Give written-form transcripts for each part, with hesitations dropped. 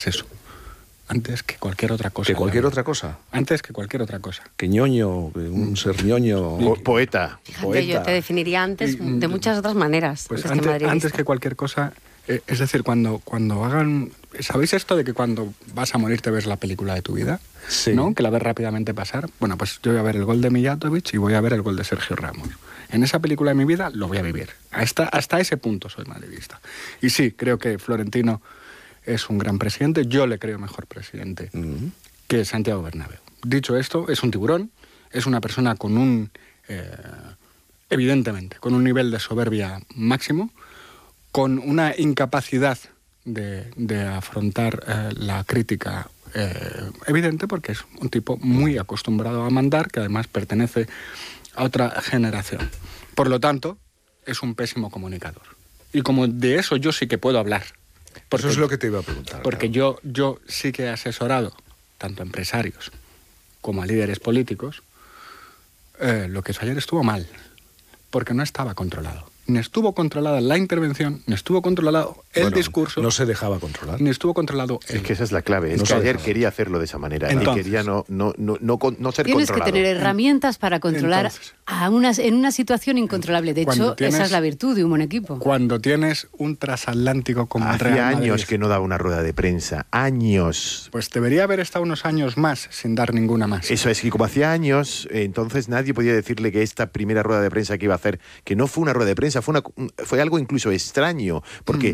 eso. Antes que cualquier otra cosa. ¿Que cualquier otra cosa? Antes que cualquier otra cosa. Que ñoño, que un ser ñoño. Poeta. Fíjate, yo te definiría antes de muchas otras maneras. Pues antes que cualquier cosa, es decir, cuando hagan... ¿Sabéis esto de que cuando vas a morir te ves la película de tu vida? Sí. ¿No? Que la ves rápidamente pasar. Bueno, pues yo voy a ver el gol de Mijatovic y voy a ver el gol de Sergio Ramos. En esa película de mi vida lo voy a vivir. Hasta ese punto soy madridista. Y sí, creo que Florentino es un gran presidente. Yo le creo mejor presidente que Santiago Bernabéu. Dicho esto, es un tiburón, es una persona con un... evidentemente, con un nivel de soberbia máximo, con una incapacidad de afrontar la crítica evidente, porque es un tipo muy acostumbrado a mandar, que además pertenece a otra generación. Por lo tanto, es un pésimo comunicador. Y como de eso yo sí que puedo hablar. Eso es lo que te iba a preguntar. Porque claro, yo sí que he asesorado tanto a empresarios como a líderes políticos. Lo que hizo ayer estuvo mal, porque no estaba controlado. Ni estuvo controlada la intervención, ni estuvo controlado el discurso. No se dejaba controlar. Ni estuvo controlado el... Es que esa es la clave. Es que ayer quería hacerlo de esa manera. Entonces, y quería no ser tienes controlado. Que tener herramientas para controlar en una situación incontrolable. De hecho, esa es la virtud de un buen equipo. Cuando tienes un transatlántico como el Real Madrid... Hacía años que no daba una rueda de prensa. Años. Pues debería haber estado unos años más sin dar ninguna más. Eso es, que como hacía años, entonces nadie podía decirle que esta primera rueda de prensa que iba a hacer, que no fue una rueda de prensa, fue algo incluso extraño, porque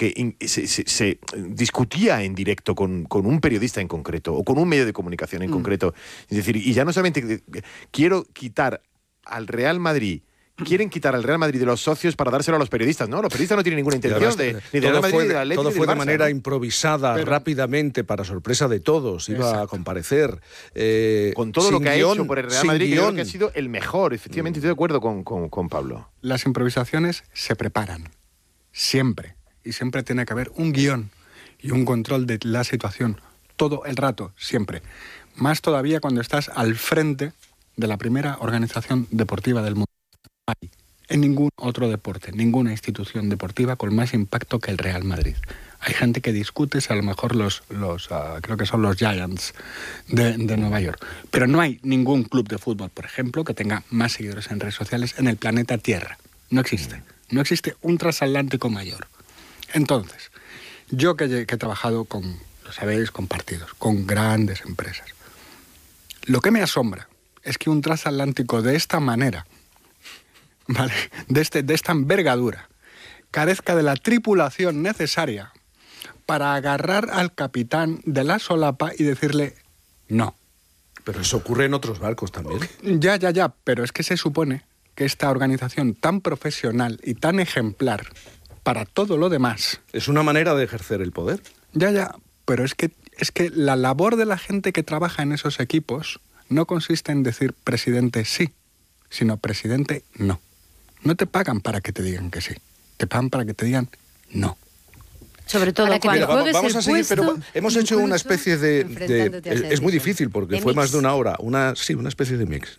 se discutía en directo con un periodista en concreto, o con un medio de comunicación en concreto. Es decir, y ya no solamente quiero quitar al Real Madrid... Quieren quitar al Real Madrid de los socios para dárselo a los periodistas, ¿no? Los periodistas no tienen ninguna intención ni de Real Madrid ni de Atlético. Todo fue de Barça, manera ¿no? improvisada, rápidamente, para sorpresa de todos. Iba a comparecer. Con todo lo que ha hecho por el Real Madrid, que yo creo que ha sido el mejor. Efectivamente, estoy de acuerdo con Pablo. Las improvisaciones se preparan. Siempre. Y siempre tiene que haber un guión y un control de la situación. Todo el rato, siempre. Más todavía cuando estás al frente de la primera organización deportiva del mundo. Hay en ningún otro deporte, ninguna institución deportiva con más impacto que el Real Madrid. Hay gente que discute si a lo mejor creo que son los Giants de Nueva York. Pero no hay ningún club de fútbol, por ejemplo, que tenga más seguidores en redes sociales en el planeta Tierra. No existe. No existe un transatlántico mayor. Entonces, yo que he trabajado con, lo sabéis, con partidos, con grandes empresas, lo que me asombra es que un transatlántico de esta manera, ¿vale?, de esta envergadura, carezca de la tripulación necesaria para agarrar al capitán de la solapa y decirle no. Pero eso ocurre en otros barcos también. Ya, pero es que se supone que esta organización tan profesional y tan ejemplar para todo lo demás... Es una manera de ejercer el poder. Ya, pero es que la labor de la gente que trabaja en esos equipos no consiste en decir presidente sí, sino presidente no. No te pagan para que te digan que sí, te pagan para que te digan no. Sobre todo cuando juegues vamos el a seguir, puesto, pero hemos hecho una especie de es muy eso. difícil porque De fue mix. más de una hora, una especie de mix.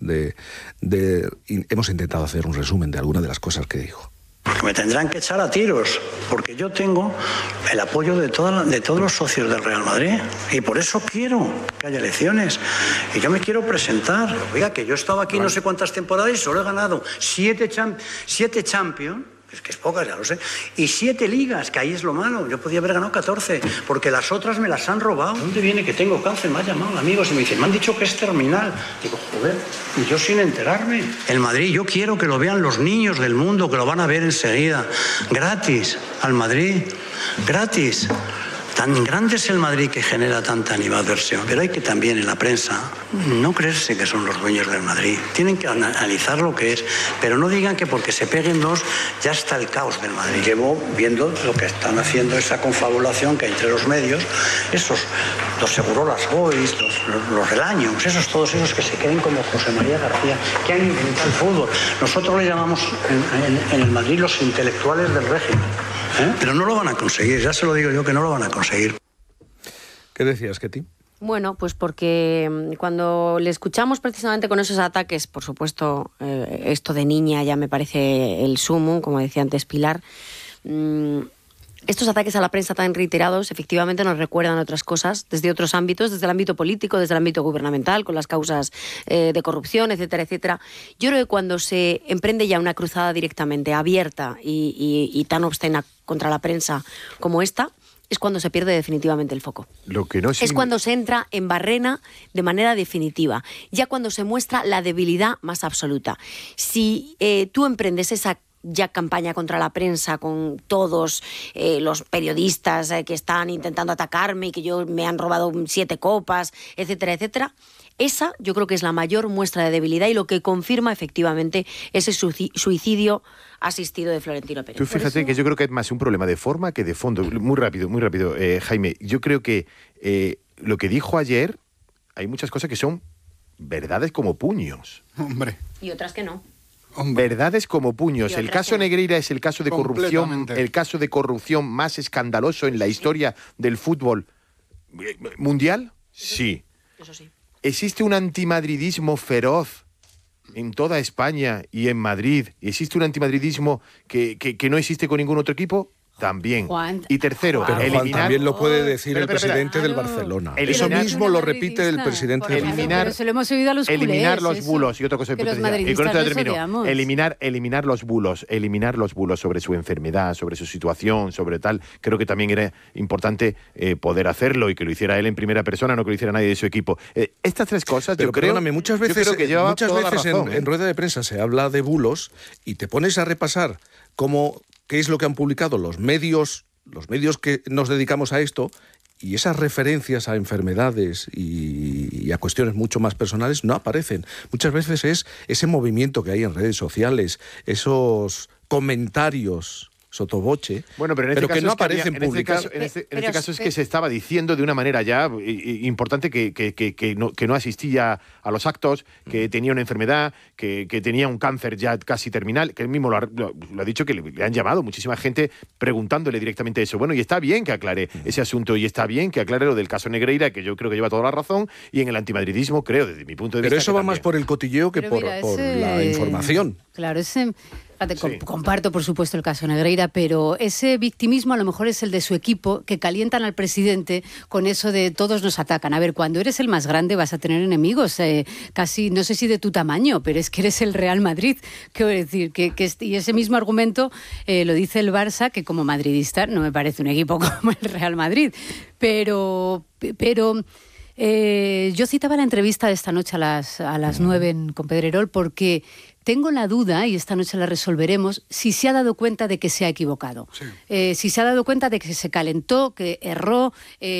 Hemos intentado hacer un resumen de alguna de las cosas que dijo. Porque me tendrán que echar a tiros, porque yo tengo el apoyo de todos los socios del Real Madrid y por eso quiero que haya elecciones y yo me quiero presentar. Oiga, que yo estaba aquí no sé cuántas temporadas y solo he ganado 7 Champions, que es pocas, ya lo sé, y 7 ligas, que ahí es lo malo. Yo podía haber ganado 14, porque las otras me las han robado. ¿Dónde viene que tengo cáncer? Me ha llamado amigos y me dicen, me han dicho que es terminal. Digo, joder, y yo sin enterarme. El Madrid, yo quiero que lo vean los niños del mundo, que lo van a ver enseguida. Gratis, al Madrid, gratis. Tan grande es el Madrid que genera tanta animadversión, pero hay que también en la prensa no creerse que son los dueños del Madrid. Tienen que analizar lo que es, pero no digan que porque se peguen dos ya está el caos del Madrid. Llevo viendo lo que están haciendo, esa confabulación que hay entre los medios, los Segurolas Boys, los Relaños, todos esos que se creen como José María García, que han inventado el fútbol. Nosotros le llamamos en el Madrid los intelectuales del régimen. Pero no lo van a conseguir, ya se lo digo yo que no lo van a conseguir. ¿Qué decías, Ketty? Bueno, pues porque cuando le escuchamos precisamente con esos ataques, por supuesto, esto de niña ya me parece el sumum, como decía antes Pilar, Estos ataques a la prensa tan reiterados efectivamente nos recuerdan otras cosas desde otros ámbitos, desde el ámbito político, desde el ámbito gubernamental, con las causas de corrupción, etcétera, etcétera. Yo creo que cuando se emprende ya una cruzada directamente abierta y tan obscena contra la prensa como esta, es cuando se pierde definitivamente el foco. Lo que no es cuando se entra en barrena de manera definitiva, ya cuando se muestra la debilidad más absoluta. Si tú emprendes esa ya campaña contra la prensa con todos los periodistas que están intentando atacarme y que me han robado 7 copas, etcétera, etcétera, esa yo creo que es la mayor muestra de debilidad y lo que confirma efectivamente ese suicidio asistido de Florentino Pérez. Tú fíjate que yo creo que es más un problema de forma que de fondo. Muy rápido, Jaime. Yo creo que lo que dijo ayer, hay muchas cosas que son verdades como puños. Hombre. Y otras que no. Hombre. Verdades como puños. El caso Negreira es el caso de corrupción más escandaloso en la historia del fútbol mundial. Sí. Eso sí. ¿Existe un antimadridismo feroz en toda España y en Madrid? ¿Existe un antimadridismo que no existe con ningún otro equipo? También. Y tercero, pero Juan, también lo puede decir el presidente del Barcelona. Eso mismo lo repite el presidente del Barcelona. Pero se lo hemos oído a los culés, eliminar los bulos y otra cosa que los madridistas les odiamos. eliminar los bulos sobre su enfermedad, sobre su situación, sobre tal. Creo que también era importante poder hacerlo y que lo hiciera él en primera persona, no que lo hiciera nadie de su equipo. Estas tres cosas, pero yo creo. Perdóname, muchas veces en rueda de prensa se habla de bulos y te pones a repasar qué es lo que han publicado los medios que nos dedicamos a esto, y esas referencias a enfermedades y a cuestiones mucho más personales no aparecen. Muchas veces es ese movimiento que hay en redes sociales, esos comentarios sotoboche, bueno, pero que no aparecen publicados. En este caso es que se estaba diciendo de una manera ya importante que no asistía a los actos, que tenía una enfermedad, que tenía un cáncer ya casi terminal, que él mismo lo ha dicho, que le han llamado muchísima gente preguntándole directamente eso. Bueno, y está bien que aclare ese asunto, y está bien que aclare lo del caso Negreira, que yo creo que lleva toda la razón, y en el antimadridismo creo, desde mi punto de vista... Pero eso va más por el cotilleo que por la información. Claro, comparto, por supuesto, el caso Negreira, pero ese victimismo a lo mejor es el de su equipo, que calientan al presidente con eso de todos nos atacan. A ver, cuando eres el más grande vas a tener enemigos, casi, no sé si de tu tamaño, pero es que eres el Real Madrid. Quiero decir, y ese mismo argumento lo dice el Barça, que como madridista no me parece un equipo como el Real Madrid. Pero yo citaba la entrevista de esta noche a las 9 con Pedrerol porque tengo la duda, y esta noche la resolveremos, si se ha dado cuenta de que se ha equivocado. Sí. Si se ha dado cuenta de que se calentó, que erró,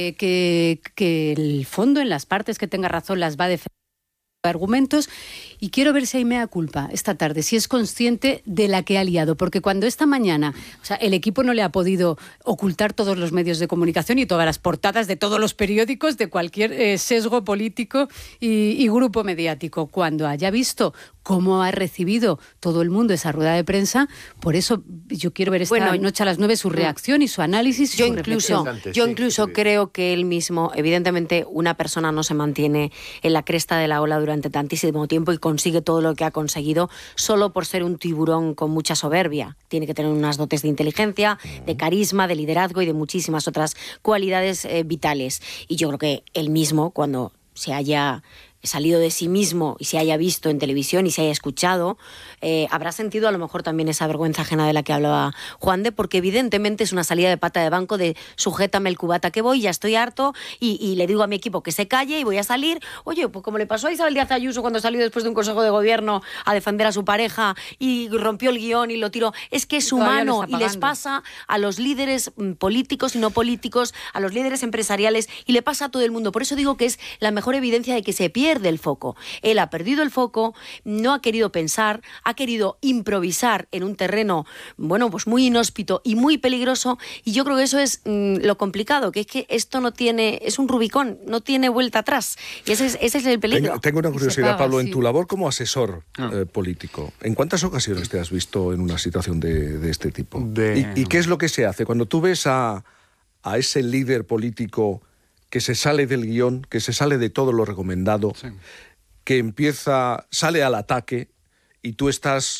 que el fondo, en las partes que tenga razón, las va a defender argumentos, y quiero ver si hay mea culpa esta tarde, si es consciente de la que ha liado, porque cuando esta mañana, el equipo no le ha podido ocultar todos los medios de comunicación y todas las portadas de todos los periódicos de cualquier sesgo político y grupo mediático, cuando haya visto cómo ha recibido todo el mundo esa rueda de prensa, por eso yo quiero ver esta noche a las 9 su reacción y su análisis. Yo incluso creo que él mismo, evidentemente una persona no se mantiene en la cresta de la ola durante tantísimo tiempo y consigue todo lo que ha conseguido solo por ser un tiburón con mucha soberbia. Tiene que tener unas dotes de inteligencia, de carisma, de liderazgo y de muchísimas otras cualidades vitales. Y yo creo que él mismo, cuando se haya salido de sí mismo y se haya visto en televisión y se haya escuchado, habrá sentido a lo mejor también esa vergüenza ajena de la que hablaba Juan de, porque evidentemente es una salida de pata de banco de sujétame el cubata que voy, ya estoy harto y le digo a mi equipo que se calle y voy a salir. Oye, pues como le pasó a Isabel Díaz Ayuso cuando salió después de un consejo de gobierno a defender a su pareja y rompió el guión y lo tiró, es que es humano y les pasa a los líderes políticos y no políticos, a los líderes empresariales, y le pasa a todo el mundo. Por eso digo que es la mejor evidencia de que se pierde el foco. Él ha perdido el foco, no ha querido pensar, ha querido improvisar en un terreno, pues muy inhóspito y muy peligroso, y yo creo que eso es lo complicado, que es que esto es un Rubicón, no tiene vuelta atrás, y ese es el peligro. Tengo una curiosidad, Pablo, en tu labor como asesor político, ¿en cuántas ocasiones te has visto en una situación de este tipo? ¿Y qué es lo que se hace cuando tú ves a ese líder político que se sale del guión, que se sale de todo lo recomendado, que sale al ataque, y tú estás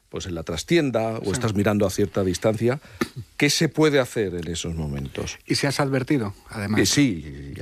pues en la trastienda o estás mirando a cierta distancia, ¿qué se puede hacer en esos momentos? ¿Y si has advertido, además? Sí.